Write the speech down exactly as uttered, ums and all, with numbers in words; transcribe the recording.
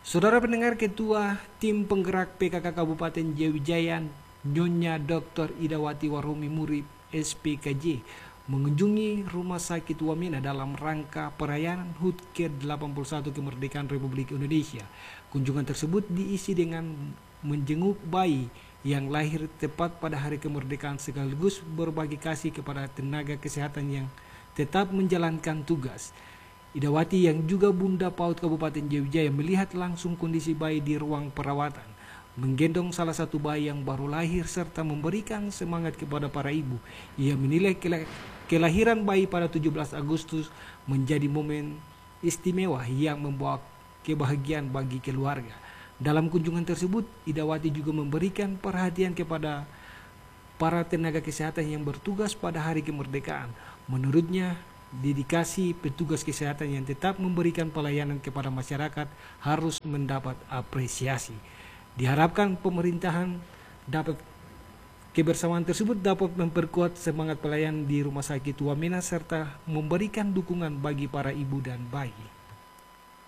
Saudara pendengar, Ketua Tim Penggerak P K K Kabupaten Jayawijaya, Nyonya doktor Idawati Warohmi Murib, S P K J, mengunjungi Rumah Sakit Wamena dalam rangka perayaan H U T ke delapan puluh satu Kemerdekaan Republik Indonesia. Kunjungan tersebut diisi dengan menjenguk bayi yang lahir tepat pada hari kemerdekaan sekaligus berbagi kasih kepada tenaga kesehatan yang tetap menjalankan tugas. Idawati yang juga Bunda Paut Kabupaten Jayawijaya melihat langsung kondisi bayi di ruang perawatan, menggendong salah satu bayi yang baru lahir serta memberikan semangat kepada para ibu. Ia menilai kelahiran bayi pada tujuh belas Agustus menjadi momen istimewa yang membawa kebahagiaan bagi keluarga. Dalam kunjungan tersebut, Idawati juga memberikan perhatian kepada para tenaga kesehatan yang bertugas pada hari kemerdekaan. Menurutnya, dedikasi petugas kesehatan yang tetap memberikan pelayanan kepada masyarakat harus mendapat apresiasi. Diharapkan pemerintahan dapat kebersamaan tersebut dapat memperkuat semangat pelayanan di Rumah Sakit Wamena serta memberikan dukungan bagi para ibu dan bayi.